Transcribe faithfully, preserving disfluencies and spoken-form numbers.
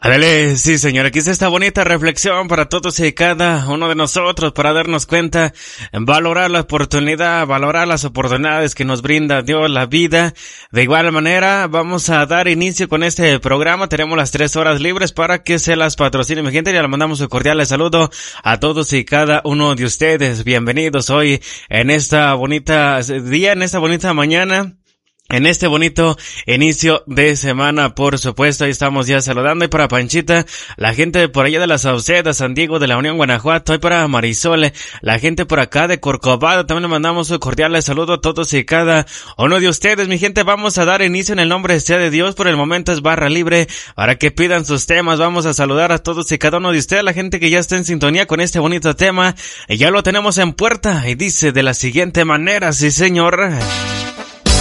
Ándale, sí señor, aquí está esta bonita reflexión para todos y cada uno de nosotros, para darnos cuenta, valorar la oportunidad, valorar las oportunidades que nos brinda Dios, la vida. De igual manera, vamos a dar inicio con este programa. Tenemos las tres horas libres para que se las patrocine mi gente. Ya le mandamos un cordial saludo a todos y cada uno de ustedes. Bienvenidos hoy en esta bonita día, en esta bonita mañana. En este bonito inicio de semana, por supuesto, ahí estamos ya saludando. Y para Panchita, la gente por allá de la Sauceda, San Diego, de la Unión, Guanajuato. Y para Marisol, la gente por acá de Corcovado, también le mandamos un cordial saludo a todos y cada uno de ustedes. Mi gente, vamos a dar inicio en el nombre sea de Dios. Por el momento es barra libre para que pidan sus temas. Vamos a saludar a todos y cada uno de ustedes, la gente que ya está en sintonía con este bonito tema. Y ya lo tenemos en puerta y dice de la siguiente manera, sí señor.